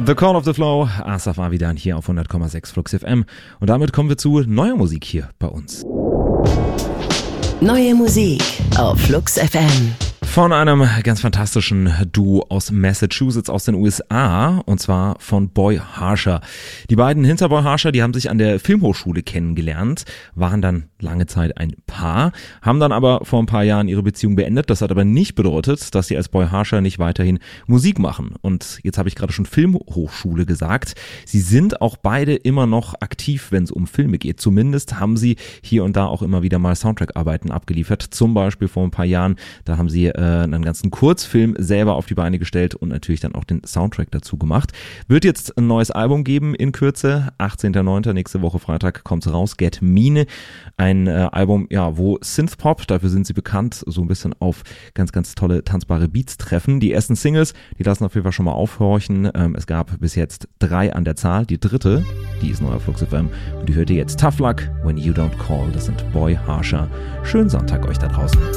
The Call of the Flow, Asaf Avidan hier auf 100,6 Flux FM. Und damit kommen wir zu neuer Musik hier bei uns. Neue Musik auf Flux FM. Von einem ganz fantastischen Duo aus Massachusetts, aus den USA, und zwar von Boy Harsher. Die beiden hinter Boy Harsher, die haben sich an der Filmhochschule kennengelernt, waren dann lange Zeit ein Paar, haben dann aber vor ein paar Jahren ihre Beziehung beendet. Das hat aber nicht bedeutet, dass sie als Boy Harsher nicht weiterhin Musik machen. Und jetzt habe ich gerade schon Filmhochschule gesagt. Sie sind auch beide immer noch aktiv, wenn es um Filme geht. Zumindest haben sie hier und da auch immer wieder mal Soundtrack-Arbeiten abgeliefert. Zum Beispiel vor ein paar Jahren, da haben sie einen ganzen Kurzfilm selber auf die Beine gestellt und natürlich dann auch den Soundtrack dazu gemacht. Wird jetzt ein neues Album geben in Kürze, 18.09. nächste Woche Freitag kommt's raus, Get Mean. Ein Album, ja, wo Synthpop, dafür sind sie bekannt, so ein bisschen auf ganz, ganz tolle tanzbare Beats treffen. Die ersten Singles, die lassen auf jeden Fall schon mal aufhorchen. Es gab bis jetzt 3 an der Zahl. Die dritte, die ist neu auf Flux FM und die hört ihr jetzt. Tough Luck When You Don't Call. Das sind Boy Harsher. Schönen Sonntag euch da draußen.